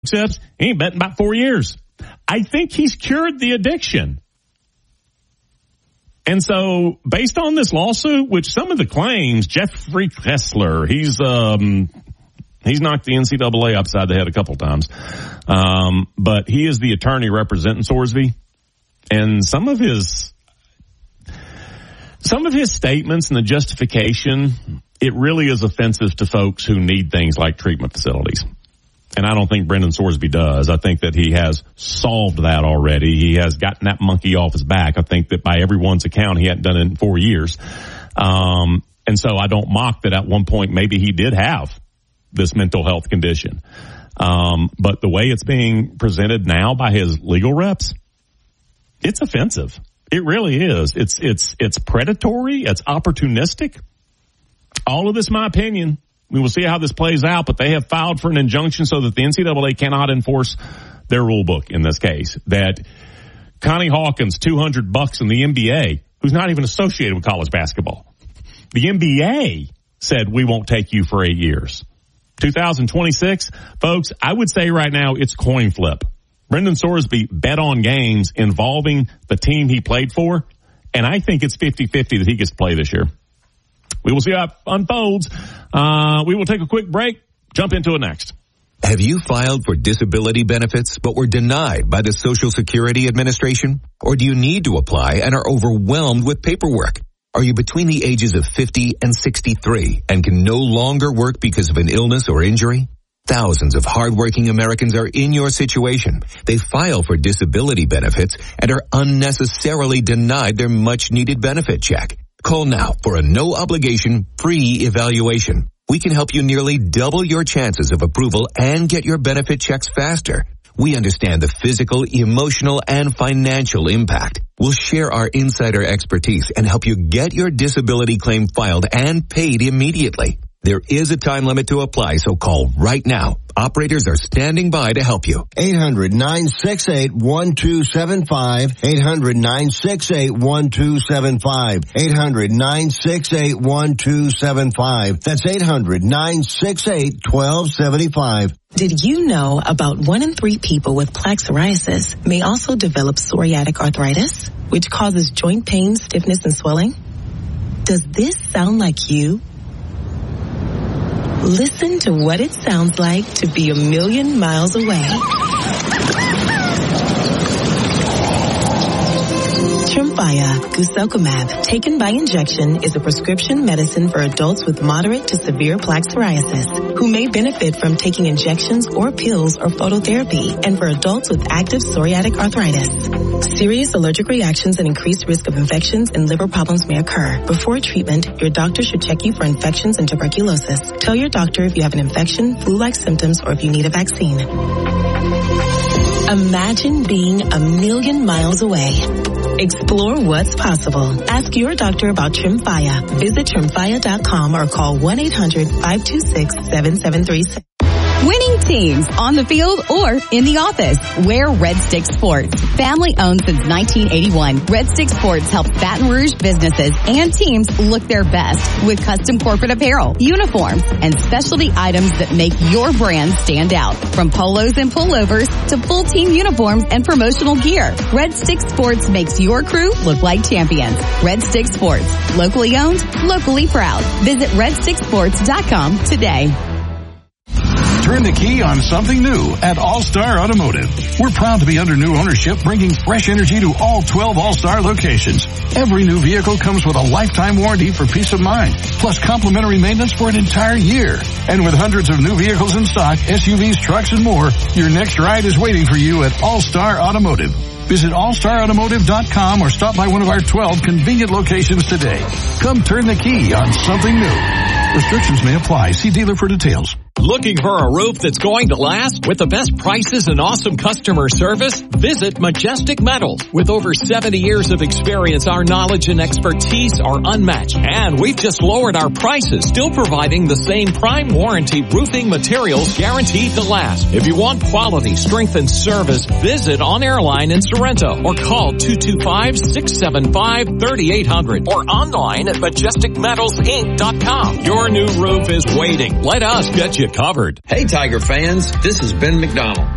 sips. He ain't betting about 4 years. I think he's cured the addiction. And so, based on this lawsuit, which some of the claims, Jeffrey Kessler, he's knocked the NCAA upside the head a couple times. But he is the attorney representing Sorsby. And some of his statements and the justification, it really is offensive to folks who need things like treatment facilities. And I don't think Brendan Sorsby does. I think that he has solved that already. He has gotten that monkey off his back. I think that by everyone's account, he hadn't done it in 4 years. And so I don't mock that at one point maybe he did have this mental health condition. But the way it's being presented now by his legal reps, it's offensive. It really is. It's predatory. It's opportunistic. All of this, my opinion. We will see how this plays out, but they have filed for an injunction so that the NCAA cannot enforce their rule book in this case. That Connie Hawkins, $200 in the NBA, who's not even associated with college basketball. The NBA said, we won't take you for 8 years. 2026, folks, I would say right now it's coin flip. Brendan Sorsby bet on games involving the team he played for, and I think it's 50-50 that he gets to play this year. We will see how it unfolds. We will take a quick break, jump into it next. Have you filed for disability benefits but were denied by the Social Security Administration? Or do you need to apply and are overwhelmed with paperwork? Are you between the ages of 50 and 63 and can no longer work because of an illness or injury? Thousands of hardworking Americans are in your situation. They file for disability benefits and are unnecessarily denied their much-needed benefit check. Call now for a no-obligation, free evaluation. We can help you nearly double your chances of approval and get your benefit checks faster. We understand the physical, emotional, and financial impact. We'll share our insider expertise and help you get your disability claim filed and paid immediately. There is a time limit to apply, so call right now. Operators are standing by to help you. 800-968-1275. 800-968-1275. 800-968-1275. That's 800-968-1275. Did you know about 1 in 3 people with plaque psoriasis may also develop psoriatic arthritis, which causes joint pain, stiffness, and swelling? Does this sound like you? Listen to what it sounds like to be 1,000,000 miles away. Tremfya guselkumab, taken by injection, is a prescription medicine for adults with moderate to severe plaque psoriasis who may benefit from taking injections or pills or phototherapy, and for adults with active psoriatic arthritis. Serious allergic reactions and increased risk of infections and liver problems may occur. Before treatment, your doctor should check you for infections and tuberculosis. Tell your doctor if you have an infection, flu-like symptoms, or if you need a vaccine. Imagine being 1,000,000 miles away. Explore what's possible. Ask your doctor about Tremfya. Visit Tremfya.com or call 1-800-526-7736. Winning teams on the field or in the office. Wear Red Stick Sports. Family owned since 1981. Red Stick Sports helps Baton Rouge businesses and teams look their best with custom corporate apparel, uniforms, and specialty items that make your brand stand out. From polos and pullovers to full team uniforms and promotional gear. Red Stick Sports makes your crew look like champions. Red Stick Sports. Locally owned, locally proud. Visit redsticksports.com today. Turn the key on something new at All-Star Automotive. We're proud to be under new ownership, bringing fresh energy to all 12 All-Star locations. Every new vehicle comes with a lifetime warranty for peace of mind, plus complimentary maintenance for an entire year. And with hundreds of new vehicles in stock, SUVs, trucks, and more, your next ride is waiting for you at All-Star Automotive. Visit allstarautomotive.com or stop by one of our 12 convenient locations today. Come turn the key on something new. Restrictions may apply. See dealer for details. Looking for a roof that's going to last with the best prices and awesome customer service? Visit Majestic Metals. With over 70 years of experience, our knowledge and expertise are unmatched. And we've just lowered our prices, still providing the same prime warranty roofing materials guaranteed to last. If you want quality, strength, and service, visit On Airline in Sorrento or call 225-675-3800 or online at MajesticMetalsInc.com. Your new roof is waiting. Let us get you covered. Hey, Tiger fans, this is Ben McDonald.